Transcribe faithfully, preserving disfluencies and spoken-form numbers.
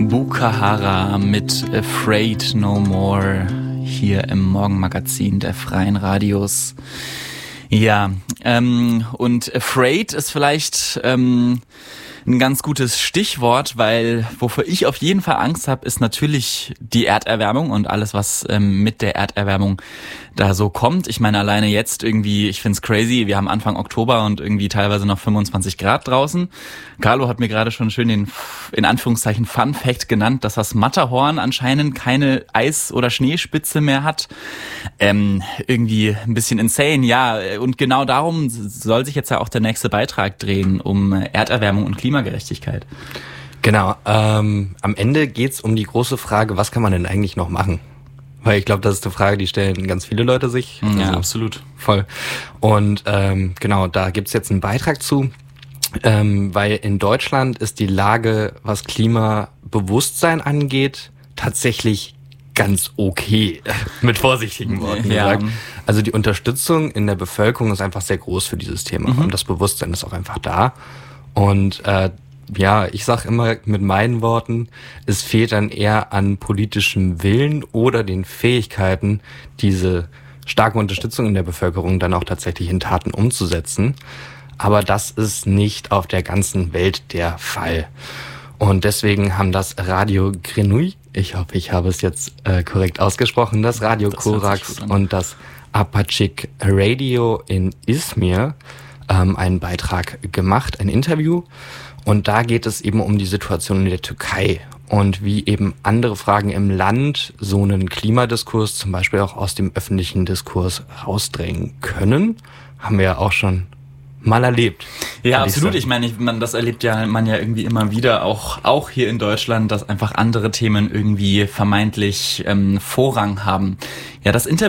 Bukahara mit Afraid No More hier im Morgenmagazin der Freien Radios. Ja, ähm, und Afraid ist vielleicht ähm, ein ganz gutes Stichwort, weil wofür ich auf jeden Fall Angst habe, ist natürlich die Erderwärmung und alles, was ähm, mit der Erderwärmung da so kommt. Ich meine, alleine jetzt irgendwie, ich find's crazy, wir haben Anfang Oktober und irgendwie teilweise noch fünfundzwanzig Grad draußen. Carlo hat mir gerade schon schön den, in Anführungszeichen, Fun Fact genannt, dass das Matterhorn anscheinend keine Eis- oder Schneespitze mehr hat. Ähm, irgendwie ein bisschen insane, ja. Und genau darum soll sich jetzt ja auch der nächste Beitrag drehen, um Erderwärmung und Klimagerechtigkeit. Genau, ähm, am Ende geht's um die große Frage, was kann man denn eigentlich noch machen? Weil ich glaube, das ist eine Frage, die stellen ganz viele Leute sich. Ja, also absolut. Voll. Und ähm, genau, da gibt's jetzt einen Beitrag zu, ähm, weil in Deutschland ist die Lage, was Klimabewusstsein angeht, tatsächlich ganz okay, mit vorsichtigen Worten ja. gesagt. Also die Unterstützung in der Bevölkerung ist einfach sehr groß für dieses Thema Mhm. und das Bewusstsein ist auch einfach da. Und äh, ja, ich sag immer mit meinen Worten, es fehlt dann eher an politischem Willen oder den Fähigkeiten, diese starke Unterstützung in der Bevölkerung dann auch tatsächlich in Taten umzusetzen. Aber das ist nicht auf der ganzen Welt der Fall. Und deswegen haben das Radio Grenouille, ich hoffe, ich habe es jetzt äh, korrekt ausgesprochen, das Radio Das hört sich Korax gut an. und das Apache Radio in Izmir ähm, einen Beitrag gemacht, ein Interview. Und da geht es eben um die Situation in der Türkei und wie eben andere Fragen im Land so einen Klimadiskurs zum Beispiel auch aus dem öffentlichen Diskurs rausdrängen können. Haben wir ja auch schon mal erlebt. Ja, absolut. Ich meine, ich, man, das erlebt ja man ja irgendwie immer wieder, auch auch hier in Deutschland, dass einfach andere Themen irgendwie vermeintlich ähm, Vorrang haben. Ja, das Interview